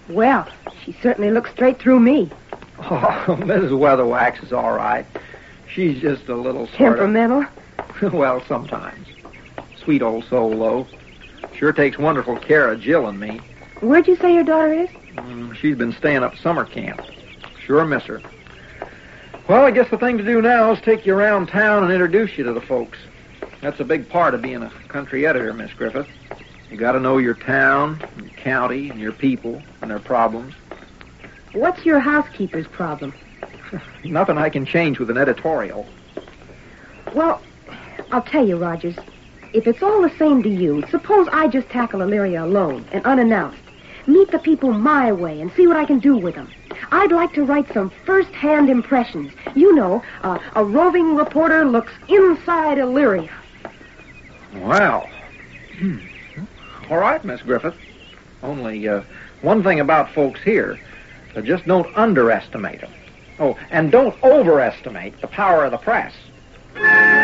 Well, she certainly looks straight through me. Oh, Mrs. Weatherwax is all right. She's just a little Temperamental? Well, sometimes. Sweet old soul, though. Sure takes wonderful care of Jill and me. Where'd you say your daughter is? She's been staying up summer camp. Sure miss her. Well, I guess the thing to do now is take you around town and introduce you to the folks. That's a big part of being a country editor, Miss Griffith. You got to know your town, and your county, and your people, and their problems. What's your housekeeper's problem? Nothing I can change with an editorial. Well, I'll tell you, Rogers. If it's all the same to you, suppose I just tackle Illyria alone and unannounced. Meet the people my way and see what I can do with them. I'd like to write some first-hand impressions. You know, a roving reporter looks inside Illyria. Well, all right, Miss Griffith. Only one thing about folks here. Just don't underestimate them. Oh, and don't overestimate the power of the press.